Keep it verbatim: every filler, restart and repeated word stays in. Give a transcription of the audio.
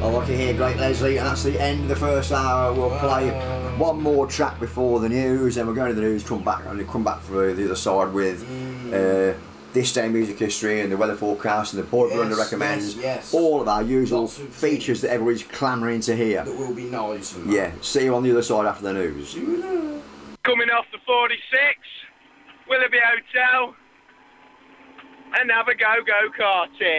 I like it here, great Leslie, and that's the end of the first hour. We'll play one more track before the news, and we're going to the news, come back, and come back for the other side with uh, this day in music history and the weather forecast and the Boy Blunder yes, recommends, yes, yes. all of our usual features that everybody's clamouring to hear. That will be nice. And yeah, see you on the other side after the news. Coming off the forty-six, Willoughby Hotel, and have a go-go karting.